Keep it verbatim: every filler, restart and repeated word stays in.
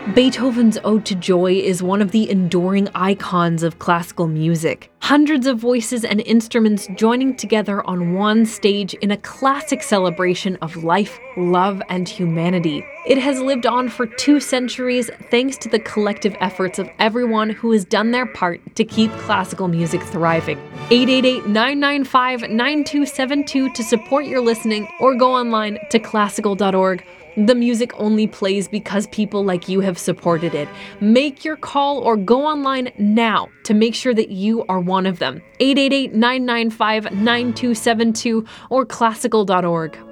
Beethoven's Ode to Joy is one of the enduring icons of classical music. Hundreds of voices and instruments joining together on one stage in a classic celebration of life, love, and humanity. It has lived on for two centuries thanks to the collective efforts of everyone who has done their part to keep classical music thriving. eight eight eight, nine nine five, nine two seven two to support your listening, or go online to classical dot org. The music only plays because people like you have supported it. Make your call or go online now to make sure that you are one of them. eight eight eight, nine nine five, nine two seven two or classical dot org.